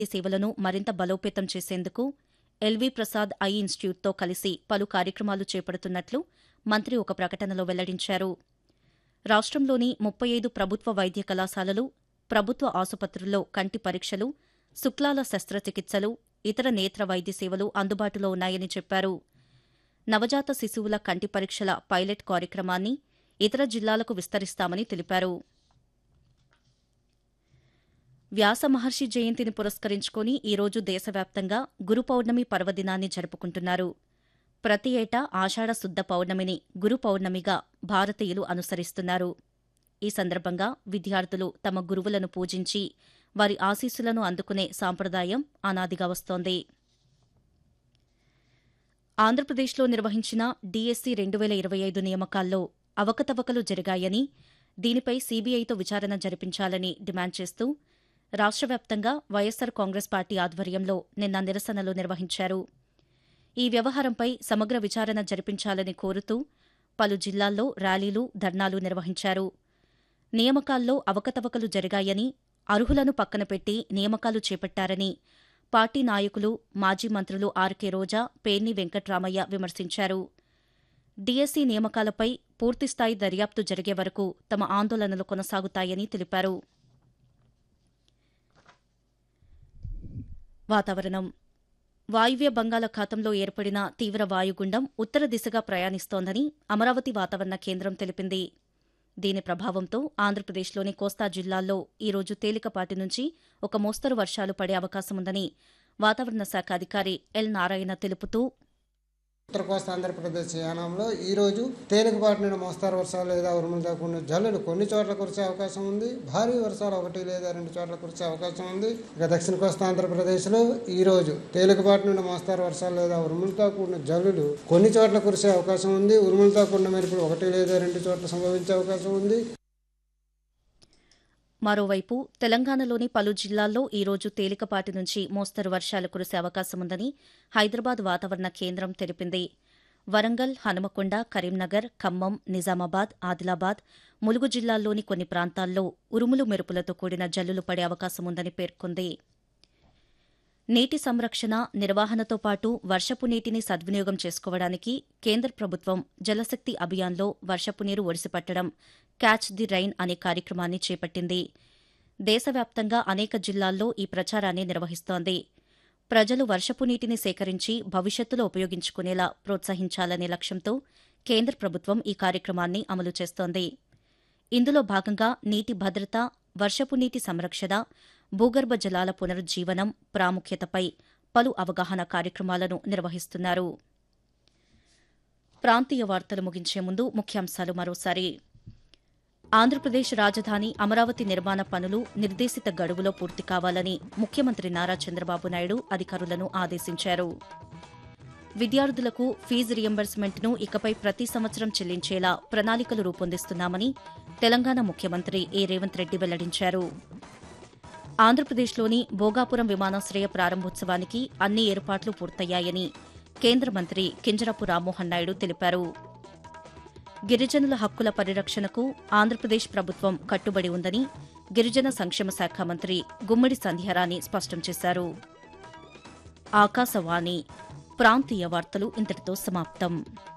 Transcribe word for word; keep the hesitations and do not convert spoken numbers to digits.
ఈ సేవలను మరింత బలోపేతం చేసేందుకు ఎల్వీ ప్రసాద్ ఐ ఇన్స్టిట్యూట్తో కలిసి పలు కార్యక్రమాలు చేపడుతున్నట్లు మంత్రి ఒక ప్రకటనలో వెల్లడించారు. రాష్ట్రంలోని ముప్పై ఐదు ప్రభుత్వ వైద్య కళాశాలలు, ప్రభుత్వ ఆసుపత్రుల్లో కంటి పరీక్షలు, శుక్లాల శస్త్రచికిత్సలు, ఇతర నేత్ర వైద్య సేవలు అందుబాటులో ఉన్నాయని చెప్పారు. నవజాత శిశువుల కంటి పరీక్షల పైలట్ కార్యక్రమాన్ని ఇతర జిల్లాలకు విస్తరిస్తామని తెలిపారు. వ్యాస మహర్షి జయంతిని పురస్కరించుకుని ఈరోజు దేశవ్యాప్తంగా గురు పౌర్ణమి పర్వదినాన్ని జరుపుకుంటున్నారు. ప్రతి ఏటా ఆషాఢ శుద్ధ పౌర్ణమిని గురు పౌర్ణమిగా భారతీయులు అనుసరిస్తున్నారు. ఈ సందర్భంగా విద్యార్థులు తమ గురువులను పూజించి వారి ఆశీస్సులను అందుకునే సాంప్రదాయం అనాదిగా వస్తోంది. ఆంధ్రప్రదేశ్లో నిర్వహించిన డీఎస్సీ రెండు వేల ఇరవై ఐదు నియామకాల్లో అవకతవకలు జరిగాయని, దీనిపై సీబీఐతో విచారణ జరిపించాలని డిమాండ్ చేస్తూ రాష్ట్ర వ్యాప్తంగా వైఎస్సార్ కాంగ్రెస్ పార్టీ ఆధ్వర్యంలో నిన్న నిరసనలు నిర్వహించారు. ఈ వ్యవహారంపై సమగ్ర విచారణ జరిపించాలని కోరుతూ పలు జిల్లాల్లో ర్యాలీలు, ధర్నాలు నిర్వహించారు. నియామకాల్లో అవకతవకలు జరిగాయని, అర్హులను పక్కనపెట్టి నియామకాలు చేపట్టారని పార్టీ నాయకులు, మాజీ మంత్రులు ఆర్కే రోజా, పేర్ని వెంకట్రామయ్య విమర్శించారు. డీఎస్సీ నియామకాలపై పూర్తిస్థాయి దర్యాప్తు జరిగే వరకు తమ ఆందోళనలు కొనసాగుతాయని తెలిపారు. వాతావరణం. వాయువ్య బంగాళాఖాతంలో ఏర్పడిన తీవ్ర వాయుగుండం ఉత్తర దిశగా ప్రయాణిస్తోందని అమరావతి వాతావరణ కేంద్రం తెలిపింది. దీని ప్రభావంతో ఆంధ్రప్రదేశ్లోని కోస్తా జిల్లాల్లో ఈరోజు తేలికపాటి నుంచి ఒక మోస్తరు వర్షాలు పడే అవకాశముందని వాతావరణ శాఖ అధికారి ఎల్ నారాయణ తెలుపుతూ, ఉత్తర కోస్తా ఆంధ్రప్రదేశ్ యానంలో ఈ రోజు తేలికపాటి నుండి మోస్తారు వర్షాలు లేదా ఉరుములతో కూడిన జల్లులు కొన్ని చోట్ల కురిసే అవకాశం ఉంది. భారీ వర్షాలు ఒకటి లేదా రెండు చోట్ల కురిసే అవకాశం ఉంది. ఇక దక్షిణ కోస్తా ఆంధ్రప్రదేశ్లో ఈ రోజు తేలికపాటి నుండి మోస్తారు వర్షాలు లేదా ఉరుములతో కూడిన జల్లులు కొన్ని చోట్ల కురిసే అవకాశం ఉంది. ఉరుములతో కూడిన మెరుపులు ఒకటి లేదా రెండు చోట్ల సంభవించే అవకాశం ఉంది. మరోవైపు తెలంగాణలోని పలు జిల్లాల్లో ఈరోజు తేలికపాటి నుంచి మోస్తరు వర్షాలు కురిసే అవకాశముందని హైదరాబాద్ వాతావరణ కేంద్రం తెలిపింది. వరంగల్, హనుమకొండ, కరీంనగర్, ఖమ్మం, నిజామాబాద్, ఆదిలాబాద్, ములుగు జిల్లాల్లోని కొన్ని ప్రాంతాల్లో ఉరుములు మెరుపులతో కూడిన జల్లులు పడే అవకాశముందని పేర్కొంది. నీటి సంరక్షణ, నిర్వహణతో పాటు వర్షపు నీటిని సద్వినియోగం చేసుకోవడానికి కేంద్ర ప్రభుత్వం జలశక్తి అభియాన్లో వర్షపు నీరు ఒడిసిపట్టడం, క్యాచ్ ది రైన్ అనే కార్యక్రమాన్ని చేపట్టింది. దేశవ్యాప్తంగా అనేక జిల్లాల్లో ఈ ప్రచారాన్ని నిర్వహిస్తోంది. ప్రజలు వర్షపు నీటిని సేకరించి భవిష్యత్తులో ఉపయోగించుకునేలా ప్రోత్సహించాలనే లక్ష్యంతో కేంద్ర ప్రభుత్వం ఈ కార్యక్రమాన్ని అమలు చేస్తోంది. ఇందులో భాగంగా నీటి భద్రత, వర్షపు నీటి సంరక్షణ, భూగర్భ జలాల పునరుజ్జీవనం ప్రాముఖ్యతపై పలు అవగాహన కార్యక్రమాలను నిర్వహిస్తున్నారు. ప్రాంతీయ వార్తలు ముగించే ముందు ముఖ్యాంశాలు మరోసారి. ఆంధ్రప్రదేశ్ రాజధాని అమరావతి నిర్మాణ పనులు నిర్దేశిత గడువులో పూర్తి కావాలని ముఖ్యమంత్రి నారా చంద్రబాబు నాయుడు అధికారులను ఆదేశించారు. విద్యార్థులకు ఫీజు రియంబర్స్మెంట్ను ఇకపై ప్రతి సంవత్సరం చెల్లించేలా ప్రణాళికలు రూపొందిస్తున్నామని తెలంగాణ ముఖ్యమంత్రి ఏ రేవంత్ రెడ్డి వెల్లడించారు. ఆంధ్రప్రదేశ్లోని భోగాపురం విమానాశ్రయ ప్రారంభోత్సవానికి అన్ని ఏర్పాట్లు పూర్తయ్యాయని కేంద్ర మంత్రి కింజరాపు రామ్మోహన్ నాయుడు తెలిపారు. గిరిజనుల హక్కుల పరిరక్షణకు ఆంధ్రప్రదేశ్ ప్రభుత్వం కట్టుబడి ఉందని గిరిజన సంక్షేమ శాఖ మంత్రి గుమ్మడి సంధ్యారాణి స్పష్టం చేశారు. ఆకాశవాణి ప్రాంతీయ వార్తలు ఇంతటితో సమాప్తం.